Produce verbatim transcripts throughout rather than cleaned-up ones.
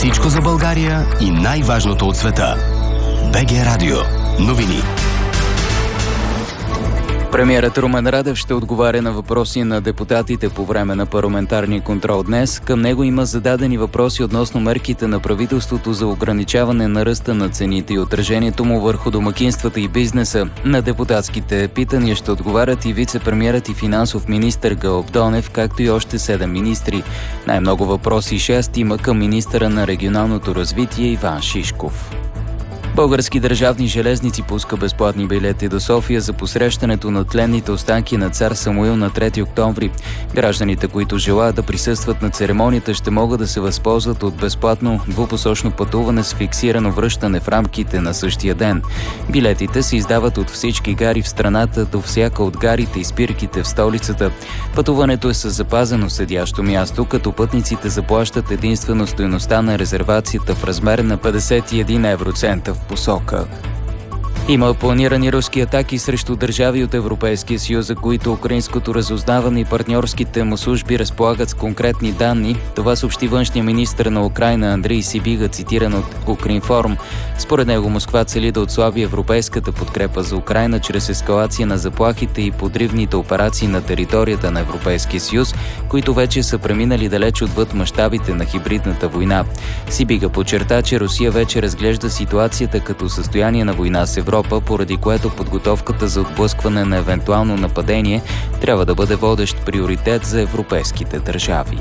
Всичко за България и най-важното от света. БГ Радио. Новини. Премиерът Румен Радев ще отговаря на въпроси на депутатите по време на парламентарния контрол днес. Към него има зададени въпроси относно мерките на правителството за ограничаване на ръста на цените и отражението му върху домакинствата и бизнеса. На депутатските питания ще отговарят и вице-премиерът и финансов министър Гълъб Донев, както и още седем министри. Най-много въпроси шест има към министъра на регионалното развитие Иван Шишков. Български държавни железници пуска безплатни билети до София за посрещането на тленните останки на цар Самуил на трети октомври. Гражданите, които желаят да присъстват на церемонията, ще могат да се възползват от безплатно двупосочно пътуване с фиксирано връщане в рамките на същия ден. Билетите се издават от всички гари в страната до всяка от гарите и спирките в столицата. Пътуването е с запазено седящо място, като пътниците заплащат единствено стойността на резервацията в размер на петдесет и един евроцента в посока. Има планирани руски атаки срещу държави от Европейския съюз, за които украинското разузнаване и партньорските му служби разполагат с конкретни данни. Това съобщи външния министър на Украйна Андрей Сибига, цитиран от Укринформ. Според него Москва цели да отслаби европейската подкрепа за Украйна чрез ескалация на заплахите и подривните операции на територията на Европейския съюз, които вече са преминали далеч отвъд мащабите на хибридната война. Сибига подчерта, че Русия вече разглежда ситуацията като състояние на война с Европа, поради което подготовката за отблъскване на евентуално нападение трябва да бъде водещ приоритет за европейските държави.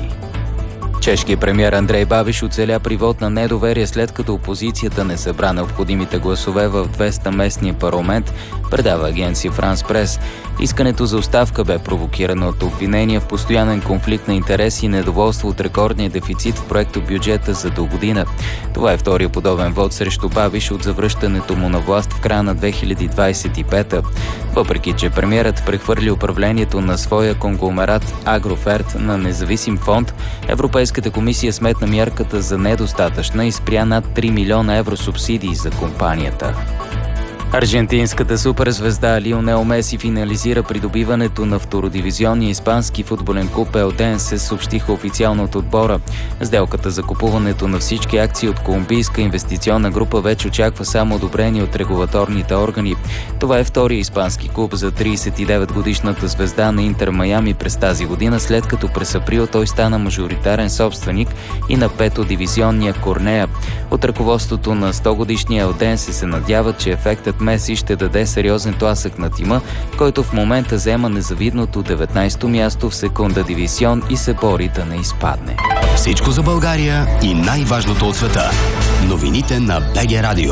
Чешкият премиер Андрей Бабиш оцеля при вод на недоверие, след като опозицията не събра необходимите гласове в двеста местния парламент, предава агенция Франс Прес. Искането за оставка бе провокирано от обвинения в постоянен конфликт на интереси и недоволство от рекордния дефицит в проекто бюджета за до година. Това е втория подобен вод срещу Бабиш от завръщането му на власт в края на две хиляди двадесет и пета. Въпреки че премиерът прехвърли управлението на своя конгломерат Агроферт на независим фонд, Европейската комисия сметна мярката за недостатъчна и спря над три милиона евро субсидии за компанията. Аржентинската суперзвезда Лионел Меси финализира придобиването на втородивизионния испански футболен клуб Елден, се съобщиха официално от отбора. Сделката за купуването на всички акции от колумбийска инвестиционна група вече очаква само одобрение от регулаторните органи. Това е втория испански клуб за тридесет и девет годишната звезда на Интер Майами през тази година, след като през април той стана мажоритарен собственик и на петодивизионния Корнея. От ръководството на сто годишния Елден се се надяват, че ефектът Меси ще даде сериозен тласък на тима, който в момента заема незавидното деветнадесето място в секунда дивизион и се бори да не изпадне. Всичко за България и най-важното от света. Новините на БГ Радио.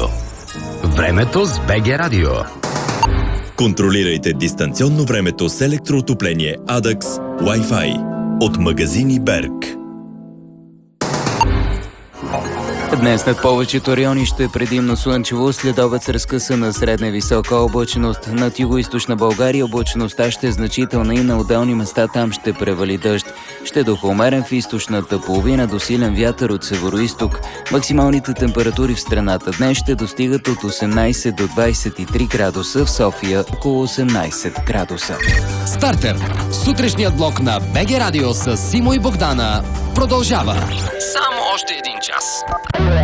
Времето с БГ Радио. Контролирайте дистанционно времето с електроотопление Адакс Wi-Fi от магазини Берг. Днес над повечето райони ще е предимно слънчево, след обед с разкъсана средна и висока облачност. Над югоизточна България облачността ще е значителна и на отделни места там ще превали дъжд. Ще духа умерен в източната половина до силен вятър от североизток. Максималните температури в страната днес ще достигат от осемнадесет до двадесет и три градуса, в София около осемнадесет градуса. Стартер. Сутрешният блок на БГ Радио с Симо и Богдана продължава. Само още един час.